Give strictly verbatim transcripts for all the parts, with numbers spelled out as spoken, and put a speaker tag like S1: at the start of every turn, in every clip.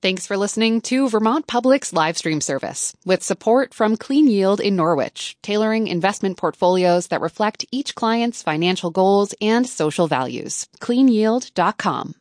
S1: Thanks for listening to Vermont Public's live stream service with support from Clean Yield in Norwich, tailoring investment portfolios that reflect each client's financial goals and social values. clean yield dot com.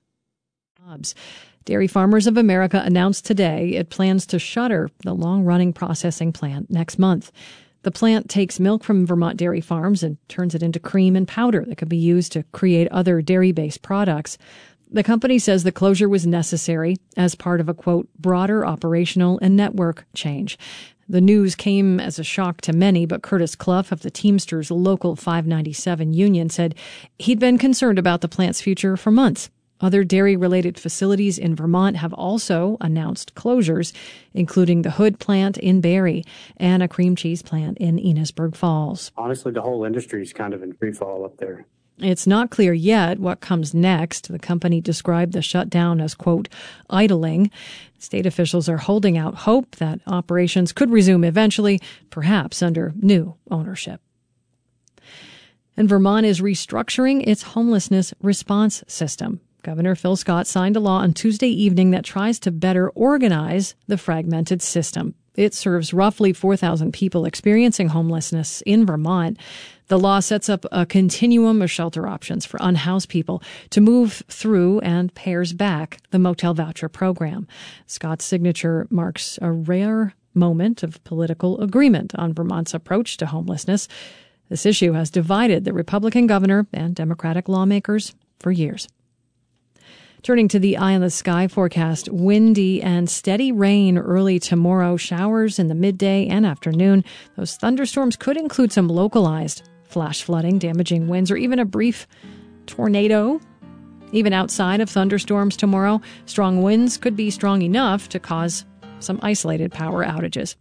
S2: Dairy Farmers of America announced today it plans to shutter the long-running processing plant next month. The plant takes milk from Vermont dairy farms and turns it into cream and powder that could be used to create other dairy-based products. The company says the closure was necessary as part of a, quote, broader operational and network change. The news came as a shock to many, but Curtis Clough of the Teamsters Local five ninety-seven union said he'd been concerned about the plant's future for months. Other dairy-related facilities in Vermont have also announced closures, including the Hood plant in Barrie and a cream cheese plant in Enosburg Falls.
S3: Honestly, the whole industry is kind of in free fall up there.
S2: It's not clear yet what comes next. The company described the shutdown as, quote, idling. State officials are holding out hope that operations could resume eventually, perhaps under new ownership. And Vermont is restructuring its homelessness response system. Governor Phil Scott signed a law on Tuesday evening that tries to better organize the fragmented system. It serves roughly four thousand people experiencing homelessness in Vermont. The law sets up a continuum of shelter options for unhoused people to move through and pairs back the motel voucher program. Scott's signature marks a rare moment of political agreement on Vermont's approach to homelessness. This issue has divided the Republican governor and Democratic lawmakers for years. Turning to the eye in the sky forecast, windy and steady rain early tomorrow, showers in the midday and afternoon. Those thunderstorms could include some localized flash flooding, damaging winds, or even a brief tornado. Even outside of thunderstorms tomorrow, strong winds could be strong enough to cause some isolated power outages.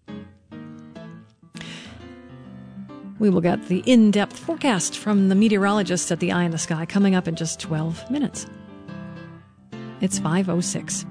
S2: We will get the in-depth forecast from the meteorologists at the Eye in the Sky coming up in just twelve minutes. It's five oh six.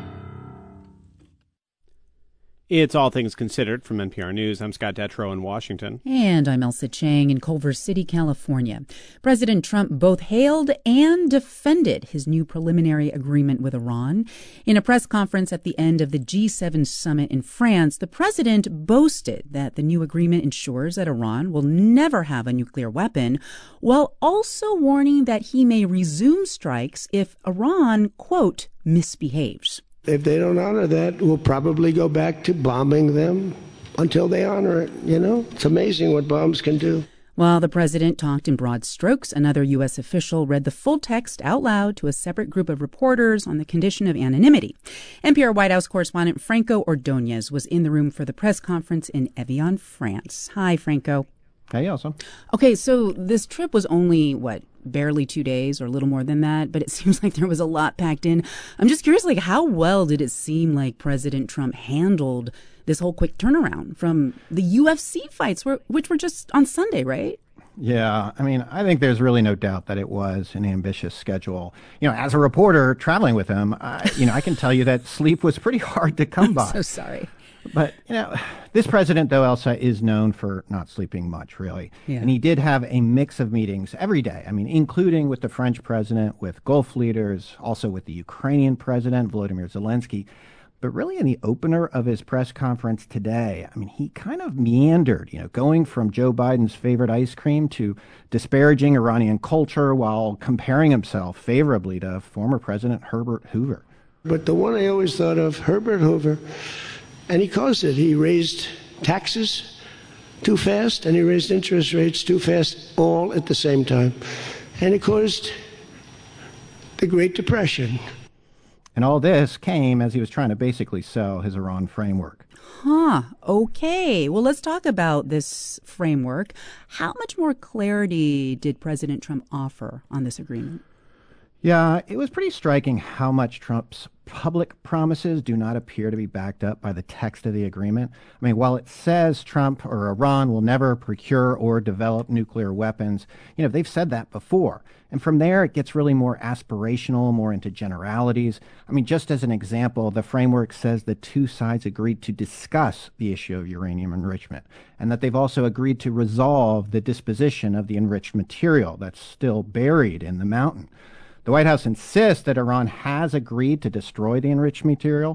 S4: It's All Things Considered from N P R News. I'm Scott Detrow in Washington.
S5: And I'm Elsa Chang in Culver City, California. President Trump both hailed and defended his new preliminary agreement with Iran. In a press conference at the end of the G seven summit in France, the president boasted that the new agreement ensures that Iran will never have a nuclear weapon, while also warning that he may resume strikes if Iran, quote, misbehaves.
S6: If they don't honor that, we'll probably go back to bombing them until they honor it. You know, it's amazing what bombs can do.
S5: While the president talked in broad strokes, another U S official read the full text out loud to a separate group of reporters on the condition of anonymity. N P R White House correspondent Franco Ordonez was in the room for the press conference in Evian, France. Hi, Franco.
S7: Hey, Elsa.
S5: Okay, so this trip was only, what, barely two days or a little more than that, but it seems like there was a lot packed in. I'm just curious, like, how well did it seem like President Trump handled this whole quick turnaround from the U F C fights, which were just on Sunday, right?
S7: Yeah, I mean, I think there's really no doubt that it was an ambitious schedule. You know, as a reporter traveling with him, I, you know, I can tell you that sleep was pretty hard to come by.
S5: I'm so sorry.
S7: But, you know, this president, though, Elsa, is known for not sleeping much, really.
S5: Yeah.
S7: And he did have a mix of meetings every day. I mean, including with the French president, with Gulf leaders, also with the Ukrainian president, Volodymyr Zelensky. But really in the opener of his press conference today, I mean, he kind of meandered, you know, going from Joe Biden's favorite ice cream to disparaging Iranian culture while comparing himself favorably to former President Herbert Hoover.
S6: But the one I always thought of, Herbert Hoover, and he caused it. He raised taxes too fast, and he raised interest rates too fast, all at the same time. And it caused the Great Depression.
S7: And all this came as he was trying to basically sell his Iran framework.
S5: Huh. Okay. Well, let's talk about this framework. How much more clarity did President Trump offer on this agreement?
S7: Yeah, it was pretty striking how much Trump's public promises do not appear to be backed up by the text of the agreement. I mean, while it says Trump or Iran will never procure or develop nuclear weapons, you know, they've said that before. And from there, it gets really more aspirational, more into generalities. I mean, just as an example, the framework says the two sides agreed to discuss the issue of uranium enrichment, and that they've also agreed to resolve the disposition of the enriched material that's still buried in the mountain. The White House insists that Iran has agreed to destroy the enriched material,